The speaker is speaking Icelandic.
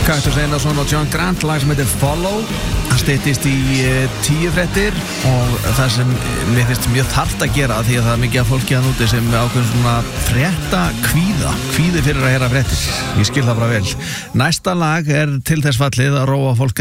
Kaktus Einarsson og John Grant, lag sem heitir Follow. Það styttist í 10 fréttir og það sem mér finnst mjög þarft að gera því að það er mikið af fólki að núti sem ákveðin svona frétta kvíði fyrir að heyra fréttir. Ég skil það bara vel. Næsta lag er til þess fallið að róa fólk